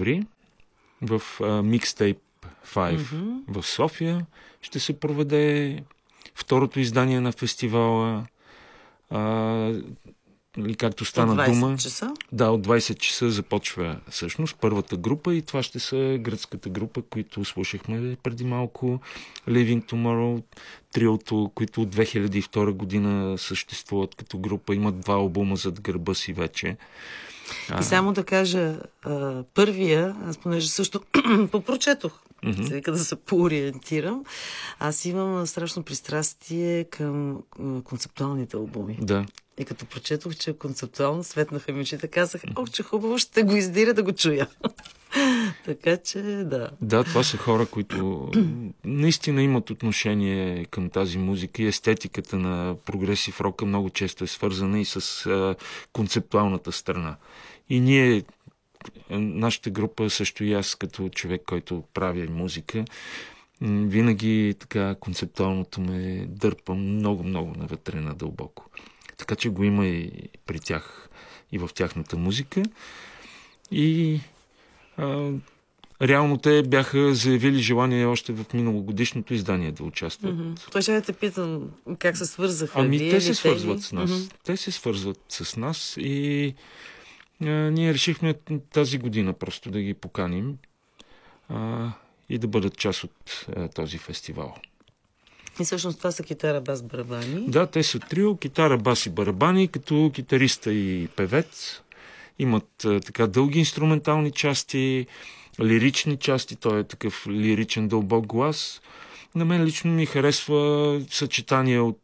октомври в Mixtape 5 в София ще се проведе второто издание на фестивала. Както стана от 20 дума. часа? Да, от 20 часа започва всъщност първата група и това ще са гръцката група, които слушахме преди малко. Living Tomorrow, триото, които от 2002 година съществуват като група, имат 2 албума зад гърба си вече. И само да кажа, първия, аз понеже също попрочетох, сега да се поориентирам, аз имам страшно пристрастие към концептуалните албуми. Да. И като прочетох, че е концептуално, светнаха ми очите, казах, че хубаво, ще го издира да го чуя. Така че, да. Да, това са хора, които наистина имат отношение към тази музика и естетиката на прогресив рока много често е свързана и с концептуалната страна. И ние, нашата група, също и аз като човек, който прави музика, винаги така концептуалното ме дърпа много навътре надълбоко. Така че го има и при тях, и в тяхната музика. И реално те бяха заявили желание още в миналогодишното издание да участват. Това ще те питам как се свързаха. Ами те се свързват с нас. Те се свързват с нас и ние решихме тази година просто да ги поканим и да бъдат част от този фестивал. И всъщност това са китара, бас, барабани. Да, те са трио, китара, бас и барабани, като китариста и певец. Имат така дълги инструментални части, лирични части, той е такъв лиричен дълбок глас. На мен лично ми харесва съчетание от